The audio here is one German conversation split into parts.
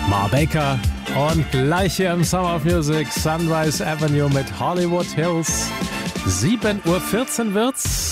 Ma Baker und gleich hier im Summer of Music Sunrise Avenue mit Hollywood Hills. 7:14 Uhr wird's.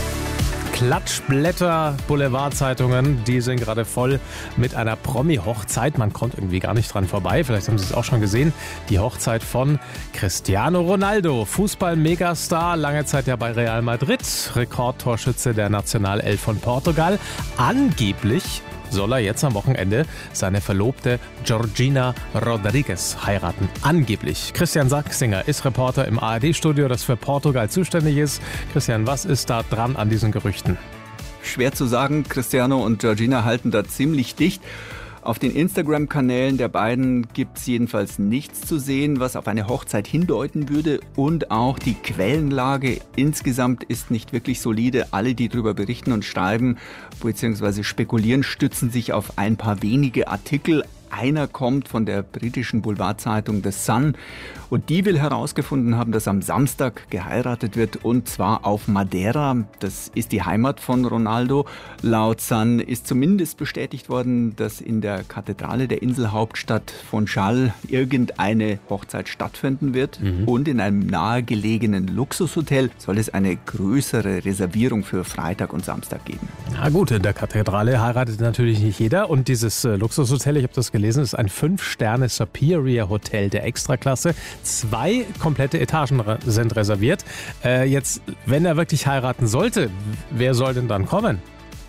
Klatschblätter, Boulevardzeitungen, die sind gerade voll mit einer Promi-Hochzeit. Man kommt irgendwie gar nicht dran vorbei. Vielleicht haben Sie es auch schon gesehen. Die Hochzeit von Cristiano Ronaldo, Fußball-Megastar, lange Zeit ja bei Real Madrid, Rekordtorschütze der Nationalelf von Portugal. Angeblich soll er jetzt am Wochenende seine Verlobte Georgina Rodriguez heiraten. Angeblich. Christian Sachsinger ist Reporter im ARD-Studio, das für Portugal zuständig ist. Christian, was ist da dran an diesen Gerüchten? Schwer zu sagen. Cristiano und Georgina halten da ziemlich dicht. Auf den Instagram-Kanälen der beiden gibt es jedenfalls nichts zu sehen, was auf eine Hochzeit hindeuten würde. Und auch die Quellenlage insgesamt ist nicht wirklich solide. Alle, die darüber berichten und schreiben bzw. spekulieren, stützen sich auf ein paar wenige Artikel. Einer kommt von der britischen Boulevardzeitung The Sun und die will herausgefunden haben, dass am Samstag geheiratet wird und zwar auf Madeira. Das ist die Heimat von Ronaldo. Laut Sun ist zumindest bestätigt worden, dass in der Kathedrale der Inselhauptstadt Funchal irgendeine Hochzeit stattfinden wird. Und in einem nahegelegenen Luxushotel soll es eine größere Reservierung für Freitag und Samstag geben. Na gut, in der Kathedrale heiratet natürlich nicht jeder und dieses Luxushotel, ich habe das gelesen, ist ein 5-Sterne Superior Hotel der Extraklasse. 2 komplette Etagen sind reserviert. Jetzt, wenn er wirklich heiraten sollte, wer soll denn dann kommen?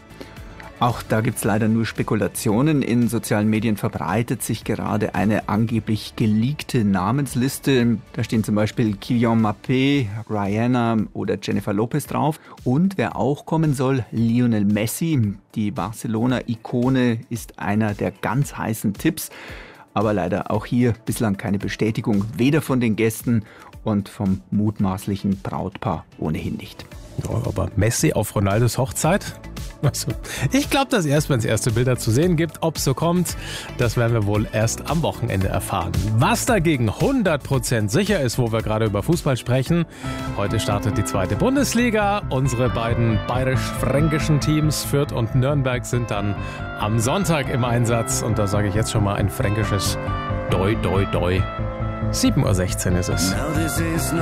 Auch da gibt's leider nur Spekulationen. In sozialen Medien verbreitet sich gerade eine angeblich geleakte Namensliste. Da stehen zum Beispiel Kylian Mbappé, Rihanna oder Jennifer Lopez drauf. Und wer auch kommen soll, Lionel Messi. Die Barcelona-Ikone ist einer der ganz heißen Tipps. Aber leider auch hier bislang keine Bestätigung, weder von den Gästen und vom mutmaßlichen Brautpaar ohnehin nicht. Ja, aber Messi auf Ronaldos Hochzeit? Also, ich glaube das erst, wenn es erste Bilder zu sehen gibt. Ob es so kommt, das werden wir wohl erst am Wochenende erfahren. Was dagegen 100% sicher ist, wo wir gerade über Fußball sprechen, heute startet die 2. Bundesliga. Unsere beiden bayerisch-fränkischen Teams Fürth und Nürnberg sind dann am Sonntag im Einsatz. Und da sage ich jetzt schon mal ein fränkisches Doi, Doi, Doi. 7:16 Uhr ist es.